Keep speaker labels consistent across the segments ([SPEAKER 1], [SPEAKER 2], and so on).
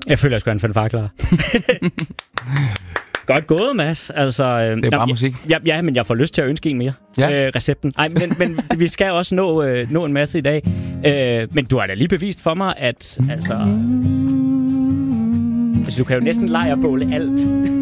[SPEAKER 1] Jeg føler, jeg skal have en fanfare klar. Godt gået, Mads. Altså,
[SPEAKER 2] det er bare musik.
[SPEAKER 1] Ja, men jeg får lyst til at ønske en mere.
[SPEAKER 2] Ja.
[SPEAKER 1] Recepten. Nej, men vi skal også nå en masse i dag. Men du har da lige bevist for mig, at altså du kan jo næsten lejrbåle alt.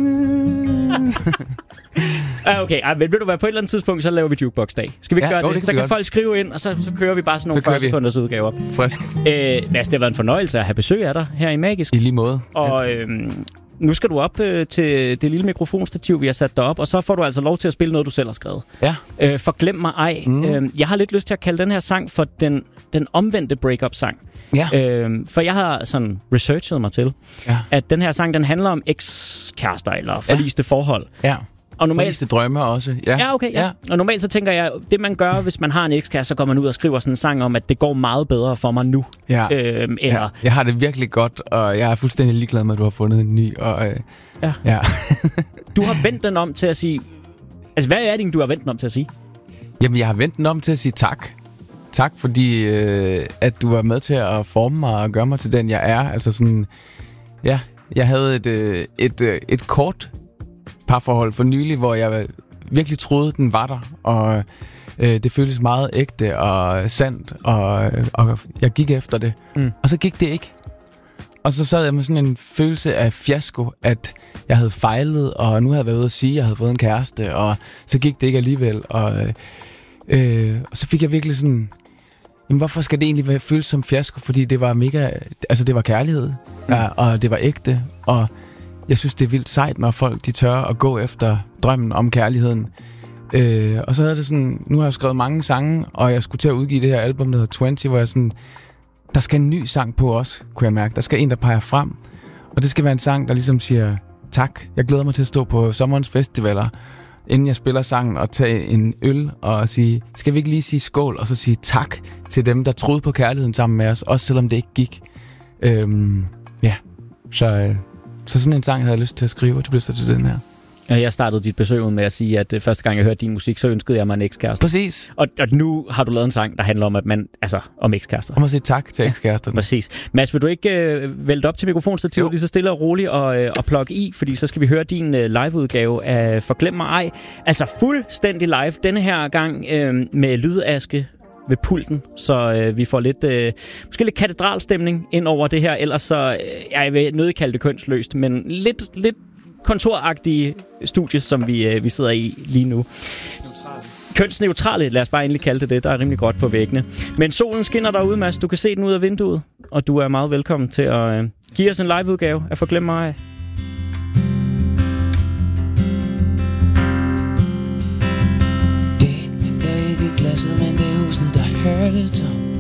[SPEAKER 1] Okay, men vil du være på et eller andet tidspunkt, så laver vi jukebox-dag. Skal vi ikke gøre det? Så kan folk skrive ind, og så kører vi bare sådan nogle 40 sekunders udgaver.
[SPEAKER 2] Frisk.
[SPEAKER 1] Mads, det har været en fornøjelse at have besøg af dig her i Magisk.
[SPEAKER 2] I lige måde.
[SPEAKER 1] Og nu skal du op til det lille mikrofonstativ, vi har sat derop, og så får du altså lov til at spille noget, du selv har skrevet.
[SPEAKER 2] Ja.
[SPEAKER 1] Forglem mig ej. Jeg har lidt lyst til at kalde den her sang for den omvendte break-up-sang.
[SPEAKER 2] Ja.
[SPEAKER 1] For jeg har sådan researchet mig til, at den her sang, den handler om ekskærester eller forliste forhold.
[SPEAKER 2] Ja.
[SPEAKER 1] Og normalt
[SPEAKER 2] forliste drømme også.
[SPEAKER 1] Ja, okay. Ja. Og normalt så tænker jeg, det man gør, hvis man har en ekskæreste, så går man ud og skriver sådan en sang om, at det går meget bedre for mig nu.
[SPEAKER 2] Ja. Ja. Jeg har det virkelig godt, og jeg er fuldstændig ligeglad med, at du har fundet en ny. Og, ja.
[SPEAKER 1] Du har vendt den om til at sige... Altså, hvad er det, du har vendt den om til at sige?
[SPEAKER 2] Jamen, jeg har vendt den om til at sige tak. Tak, fordi at du var med til at forme mig og gøre mig til den, jeg er. Altså sådan... Ja, jeg havde et kort parforhold for nylig, hvor jeg virkelig troede, den var der, og det føltes meget ægte og sandt, og jeg gik efter det. Og så gik det ikke. Og så sad jeg med sådan en følelse af fiasko, at jeg havde fejlet, og nu havde jeg været ude at sige, at jeg havde fået en kæreste, og så gik det ikke alligevel. Og så fik jeg virkelig sådan... Jamen, hvorfor skal det egentlig føles som fiasko? Fordi det var mega... Altså, det var kærlighed, og det var ægte, og jeg synes, det er vildt sejt, når folk de tør at gå efter drømmen om kærligheden. Og så havde det sådan... Nu har jeg skrevet mange sange, og jeg skulle til at udgive det her album, der hedder 20, hvor jeg sådan... Der skal en ny sang på også, kunne jeg mærke. Der skal en, der peger frem. Og det skal være en sang, der ligesom siger tak. Jeg glæder mig til at stå på sommerens festivaler, inden jeg spiller sangen, og tage en øl og sige, skal vi ikke lige sige skål, og så sige tak til dem, der troede på kærligheden sammen med os, også selvom det ikke gik. Så sådan en sang havde jeg lyst til at skrive, og det blev så til den her.
[SPEAKER 1] Jeg startede dit besøg ud med at sige, at første gang jeg hørte din musik, så ønskede jeg mig en ekskæreste.
[SPEAKER 2] Præcis.
[SPEAKER 1] Og nu har du lavet en sang, der handler om, at man, altså om ekskærester.
[SPEAKER 2] Om at sige tak til ekskæresterne.
[SPEAKER 1] Præcis. Mads, vil du ikke vælte op til mikrofonstativet lige så stille og roligt og plukke i, fordi så skal vi høre din liveudgave af Forglem mig ej. Altså fuldstændig live denne her gang med lydaske ved pulten, så vi får måske lidt katedralstemning ind over det her. Ellers så, jeg vil nødig kalde det kønsløst, men lidt kontoragtige studie, som vi sidder i lige nu. Kønsneutrale, lad os bare endelig kalde det. Der er rimelig godt på væggene. Men solen skinner derude, Mads. Du kan se den ud af vinduet, og du er meget velkommen til at give os en liveudgave af Forglem mig ej.
[SPEAKER 3] Det er ikke glasset, men det er huset, der hørte tom.